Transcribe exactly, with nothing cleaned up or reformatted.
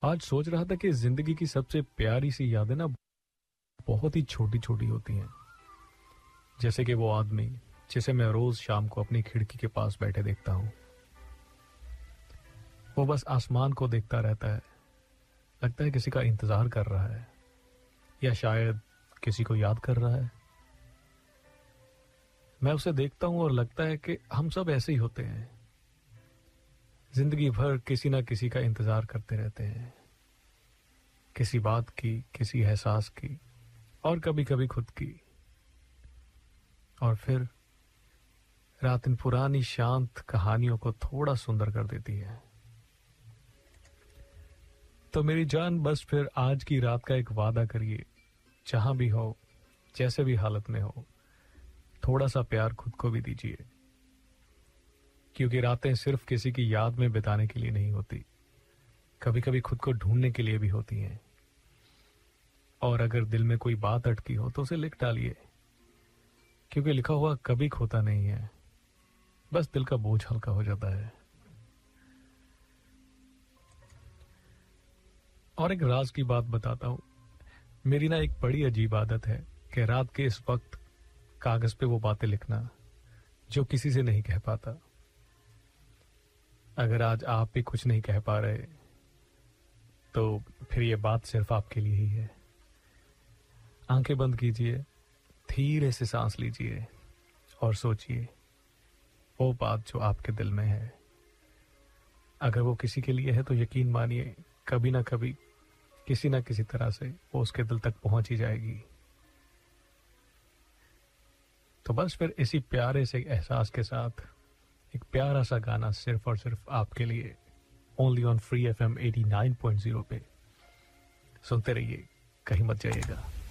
आज सोच रहा था कि जिंदगी की सबसे प्यारी सी यादें ना बहुत ही छोटी छोटी होती हैं। जैसे कि वो आदमी जिसे मैं रोज शाम को अपनी खिड़की के पास बैठे देखता हूँ। वो बस आसमान को देखता रहता है, लगता है किसी का इंतजार कर रहा है या शायद किसी को याद कर रहा है। मैं उसे देखता हूँ और लगता है कि हम सब ऐसे ही होते हैं, जिंदगी भर किसी ना किसी का इंतजार करते रहते हैं, किसी बात की, किसी एहसास की और कभी कभी खुद की। और फिर रात इन पुरानी शांत कहानियों को थोड़ा सुंदर कर देती है। तो मेरी जान, बस फिर आज की रात का एक वादा करिए, जहां भी हो, जैसे भी हालत में हो, थोड़ा सा प्यार खुद को भी दीजिए। क्योंकि रातें सिर्फ किसी की याद में बिताने के लिए नहीं होती, कभी कभी खुद को ढूंढने के लिए भी होती हैं। और अगर दिल में कोई बात अटकी हो तो उसे लिख डालिए, क्योंकि लिखा हुआ कभी खोता नहीं है, बस दिल का बोझ हल्का हो जाता है। और एक राज की बात बताता हूं। मेरी ना एक बड़ी अजीब आदत है कि रात के इस वक्त कागज पे वो बातें लिखना जो किसी से नहीं कह पाता। अगर आज आप भी कुछ नहीं कह पा रहे तो फिर ये बात सिर्फ आपके लिए ही है। आंखें बंद कीजिए, धीरे से सांस लीजिए और सोचिए वो बात जो आपके दिल में है। अगर वो किसी के लिए है तो यकीन मानिए कभी ना कभी, किसी ना किसी तरह से वो उसके दिल तक पहुंच ही जाएगी। तो बस फिर इसी प्यारे से एहसास के साथ एक प्यारा सा गाना सिर्फ और सिर्फ आपके लिए, only on free F M eighty nine point zero पे। सुनते रहिए, कहीं मत जाइएगा।